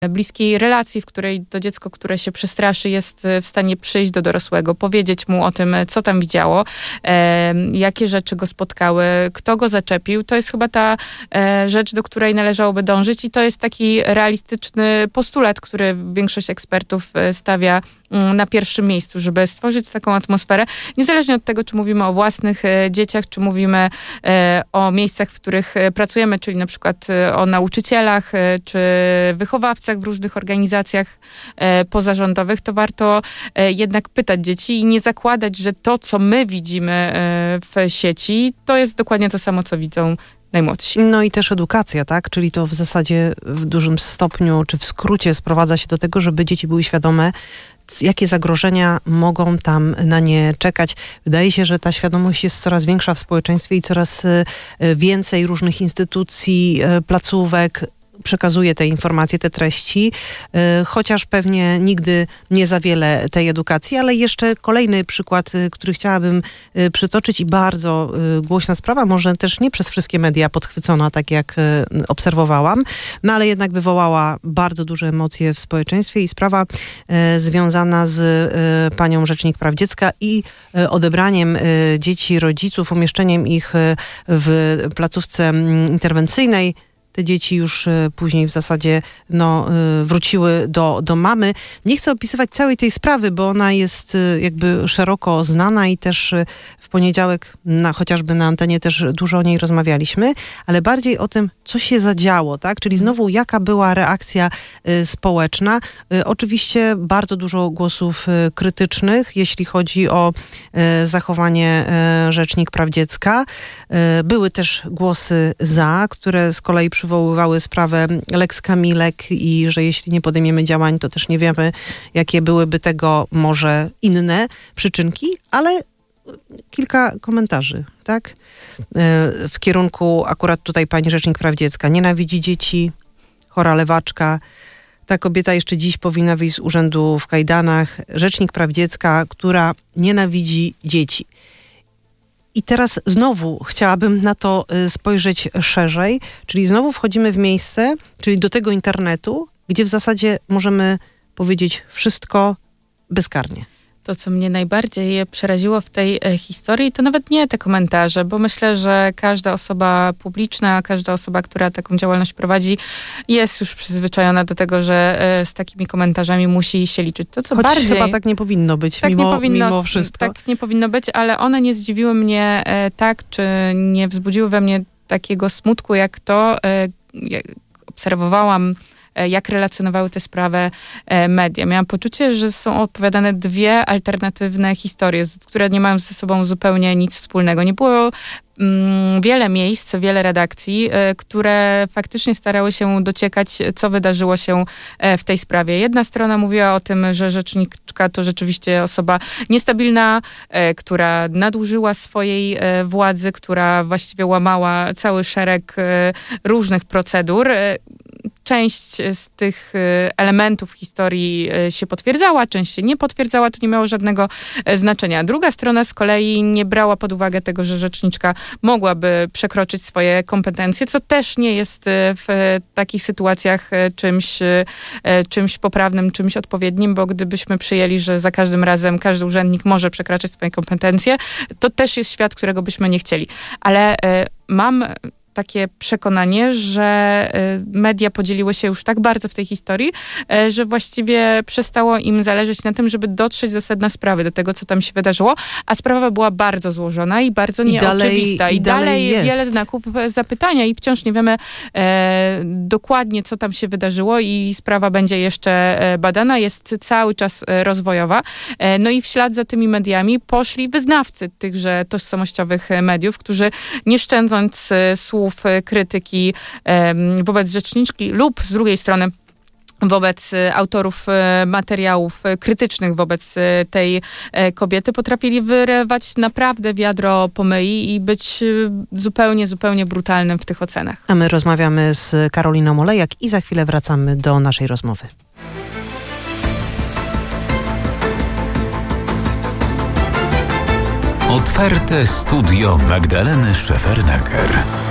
bliskiej relacji, w której to dziecko, które się przestraszy, jest w stanie przyjść do dorosłego, powiedzieć mu o tym, co tam widziało, jakie rzeczy go spotkały, kto go zaczepił. To jest chyba ta rzecz, do której należałoby dążyć i to jest taki realistyczny postulat, który większość ekspertów stawia na pierwszym miejscu, żeby stworzyć taką atmosferę, niezależnie od tego, czy mówimy o własnych dzieciach, czy mówimy o miejscach, w których pracujemy, czyli na przykład o nauczycielach, czy wychowawcach w różnych organizacjach pozarządowych, to warto jednak pytać dzieci i nie zakładać, że to, co my widzimy w sieci, to jest dokładnie to samo, co widzą najmłodsi. No i też edukacja, tak? Czyli to w zasadzie w dużym stopniu, czy w skrócie sprowadza się do tego, żeby dzieci były świadome, jakie zagrożenia mogą tam na nie czekać. Wydaje się, że ta świadomość jest coraz większa w społeczeństwie i coraz więcej różnych instytucji, placówek przekazuje te informacje, te treści, chociaż pewnie nigdy nie za wiele tej edukacji, ale jeszcze kolejny przykład, który chciałabym przytoczyć i bardzo głośna sprawa, może też nie przez wszystkie media podchwycona, tak jak obserwowałam, no ale jednak wywołała bardzo duże emocje w społeczeństwie i sprawa związana z panią Rzecznik Praw Dziecka i odebraniem dzieci rodziców, umieszczeniem ich w placówce interwencyjnej. Te dzieci już później w zasadzie wróciły do mamy. Nie chcę opisywać całej tej sprawy, bo ona jest jakby szeroko znana i też w poniedziałek chociażby na antenie też dużo o niej rozmawialiśmy, ale bardziej o tym, co się zadziało, tak? Czyli znowu jaka była reakcja społeczna. Oczywiście bardzo dużo głosów krytycznych, jeśli chodzi o zachowanie Rzecznik Praw Dziecka. Były też głosy za, które z kolei przywoływały sprawę Lex Kamilek i że jeśli nie podejmiemy działań, to też nie wiemy, jakie byłyby tego może inne przyczynki, ale kilka komentarzy, tak? W kierunku akurat tutaj pani Rzecznik Praw Dziecka nienawidzi dzieci, chora lewaczka. Ta kobieta jeszcze dziś powinna wyjść z urzędu w kajdanach. Rzecznik Praw Dziecka, która nienawidzi dzieci. I teraz znowu chciałabym na to spojrzeć szerzej, czyli znowu wchodzimy w miejsce, czyli do tego internetu, gdzie w zasadzie możemy powiedzieć wszystko bezkarnie. To, co mnie najbardziej przeraziło w tej historii, to nawet nie te komentarze, bo myślę, że każda osoba publiczna, każda osoba, która taką działalność prowadzi, jest już przyzwyczajona do tego, że z takimi komentarzami musi się liczyć. To, co choć bardziej chyba tak nie powinno być, tak mimo wszystko. Tak nie powinno być, ale one nie zdziwiły mnie tak, czy nie wzbudziły we mnie takiego smutku, jak to jak obserwowałam, jak relacjonowały tę sprawę media. Miałam poczucie, że są opowiadane dwie alternatywne historie, które nie mają ze sobą zupełnie nic wspólnego. Nie było wiele miejsc, wiele redakcji, które faktycznie starały się dociekać, co wydarzyło się w tej sprawie. Jedna strona mówiła o tym, że rzeczniczka to rzeczywiście osoba niestabilna, która nadużyła swojej władzy, która właściwie łamała cały szereg różnych procedur. Część z tych elementów historii się potwierdzała, część się nie potwierdzała, to nie miało żadnego znaczenia. Druga strona z kolei nie brała pod uwagę tego, że rzeczniczka mogłaby przekroczyć swoje kompetencje, co też nie jest w takich sytuacjach czymś poprawnym, czymś odpowiednim, bo gdybyśmy przyjęli, że za każdym razem każdy urzędnik może przekraczać swoje kompetencje, to też jest świat, którego byśmy nie chcieli. Ale mam takie przekonanie, że media podzieliły się już tak bardzo w tej historii, że właściwie przestało im zależeć na tym, żeby dotrzeć do sedna sprawy, do tego, co tam się wydarzyło, a sprawa była bardzo złożona i bardzo nieoczywista. I dalej wiele znaków zapytania i wciąż nie wiemy dokładnie, co tam się wydarzyło i sprawa będzie jeszcze badana, jest cały czas rozwojowa. No i w ślad za tymi mediami poszli wyznawcy tychże tożsamościowych mediów, którzy nie szczędząc słów krytyki wobec rzeczniczki lub z drugiej strony wobec autorów materiałów krytycznych wobec tej kobiety potrafili wyrywać naprawdę wiadro pomyi i być zupełnie brutalnym w tych ocenach. A my rozmawiamy z Karoliną Olejak i za chwilę wracamy do naszej rozmowy. Otwarte studio Magdaleny Szefernaker.